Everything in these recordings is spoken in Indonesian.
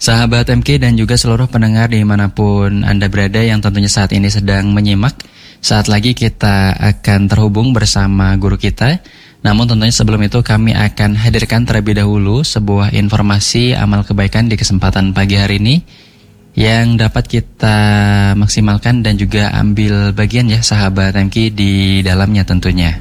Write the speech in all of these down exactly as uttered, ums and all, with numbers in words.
Sahabat M K dan juga seluruh pendengar dimanapun Anda berada yang tentunya saat ini sedang menyimak. Saat lagi kita akan terhubung bersama guru kita. Namun tentunya sebelum itu kami akan hadirkan terlebih dahulu sebuah informasi amal kebaikan di kesempatan pagi hari ini yang dapat kita maksimalkan dan juga ambil bagian ya sahabat M K di dalamnya tentunya.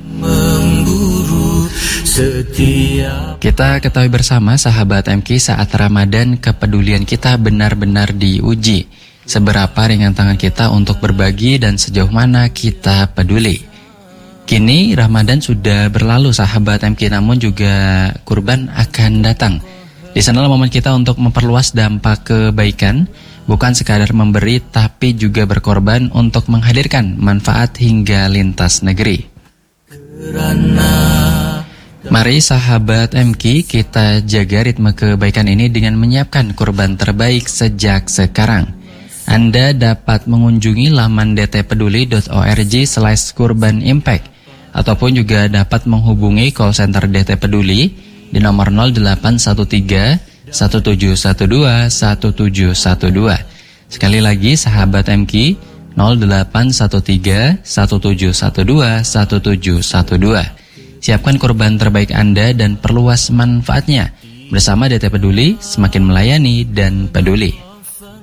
Kita ketahui bersama sahabat M K, saat Ramadan kepedulian kita benar-benar diuji. Seberapa ringan tangan kita untuk berbagi dan sejauh mana kita peduli. Kini Ramadan sudah berlalu sahabat M K, namun juga kurban akan datang. Di sanalah momen kita untuk memperluas dampak kebaikan, bukan sekadar memberi tapi juga berkorban untuk menghadirkan manfaat hingga lintas negeri. Mari sahabat M K, kita jaga ritme kebaikan ini dengan menyiapkan kurban terbaik sejak sekarang. Anda dapat mengunjungi laman d t peduli dot org slash kurban impact ataupun juga dapat menghubungi call center D T Peduli di nomor nol delapan satu tiga satu tujuh satu dua satu tujuh satu dua. Sekali lagi sahabat M K, nol delapan satu tiga satu tujuh satu dua satu tujuh satu dua. Siapkan kurban terbaik Anda dan perluas manfaatnya. Bersama D T Peduli, semakin melayani dan peduli.